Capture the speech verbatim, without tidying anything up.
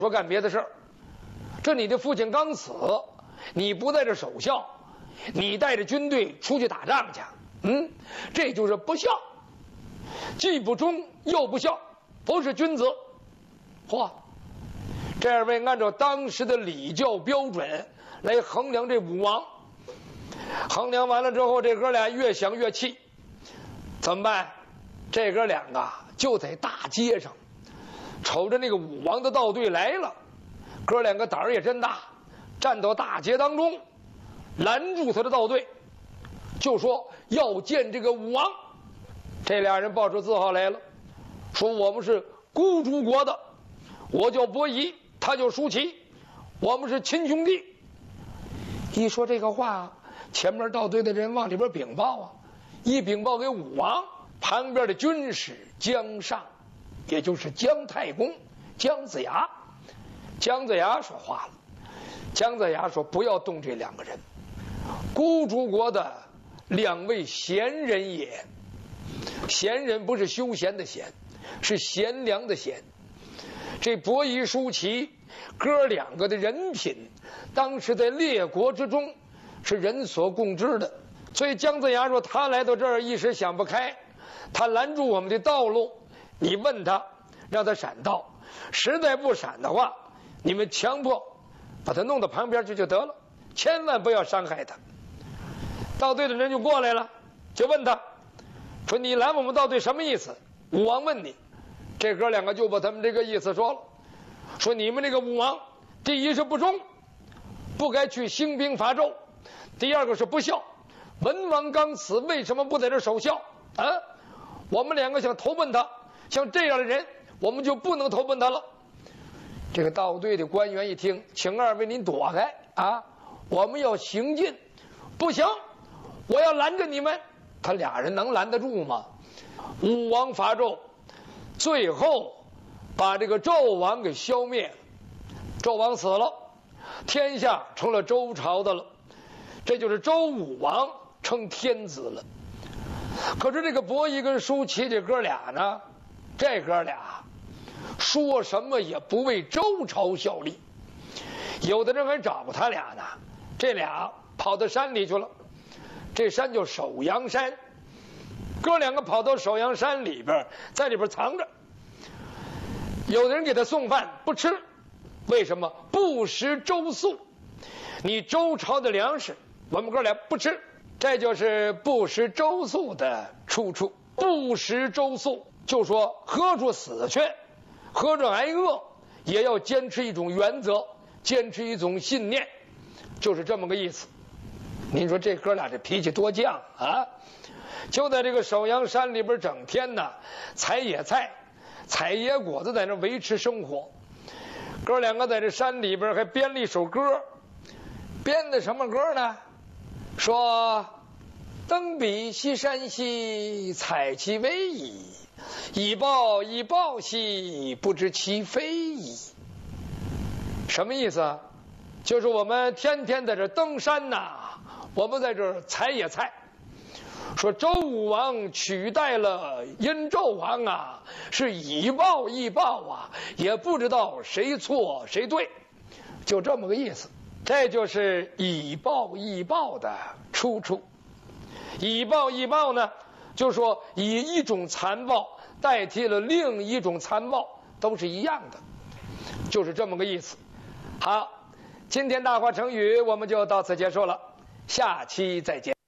说干别的事儿。这你的父亲刚死，你不在这守孝，你带着军队出去打仗去，嗯，这就是不孝，既不忠又不孝，不是君子。嚯，这二位按照当时的礼教标准来衡量这武王，衡量完了之后，这哥俩越想越气，怎么办？这哥两个就在大街上，瞅着那个武王的道队来了，哥两个胆儿也真大，站到大街当中，拦住他的道队，就说要见这个武王。这俩人报出字号来了，说我们是孤竹国的，我叫伯夷，他叫舒淇，我们是亲兄弟。一说这个话，前面道队的人往里边禀报啊，一禀报给武王，旁边的军士姜尚，也就是姜太公姜子牙。姜子牙说话了，姜子牙说不要动这两个人，孤竹国的两位贤人也。贤人不是休闲的闲，是贤良的贤。这伯夷舒淇哥两个的人品，当时在列国之中是人所共知的。所以姜子牙说他来到这儿一时想不开，他拦住我们的道路，你问他让他闪道，实在不闪的话，你们强迫把他弄到旁边去就得了，千万不要伤害他。道队的人就过来了，就问他说你拦我们道队什么意思？武王问你。这哥两个就把他们这个意思说了，说你们这个武王，第一是不忠，不该去兴兵伐纣；第二个是不孝，文王刚死，为什么不在这守孝啊？我们两个想投奔他，像这样的人我们就不能投奔他了。这个道队的官员一听，请二位您躲开啊，我们要行进。不行，我要拦着你们。他俩人能拦得住吗？武王伐纣，最后把这个纣王给消灭了，纣王死了，天下成了周朝的了，这就是周武王称天子了。可是这个伯夷跟舒淇这哥俩呢，这哥俩说什么也不为周朝效力，有的人还找他俩呢，这俩跑到山里去了，这山叫首阳山，哥两个跑到首阳山里边，在里边藏着。有的人给他送饭不吃，为什么？不食周粟，你周朝的粮食我们哥俩不吃，这就是不食周粟的出处。不食周粟就说喝着死去，喝着挨饿，也要坚持一种原则，坚持一种信念，就是这么个意思。您说这哥俩这脾气多犟啊！就在这个首阳山里边，整天呢采野菜、采野果子，在那维持生活。哥两个在这山里边还编了一首歌，编的什么歌呢？说登彼西山兮，采其为矣，以报以报兮，不知其非矣。什么意思？就是我们天天在这登山呐、啊，我们在这采野菜。说周武王取代了殷纣王啊，是以暴易暴啊，也不知道谁错谁对，就这么个意思。这就是以暴易暴的出处。以暴易暴呢，就说以一种残暴代替了另一种残暴，都是一样的，就是这么个意思。好，今天大话成语我们就到此结束了，下期再见。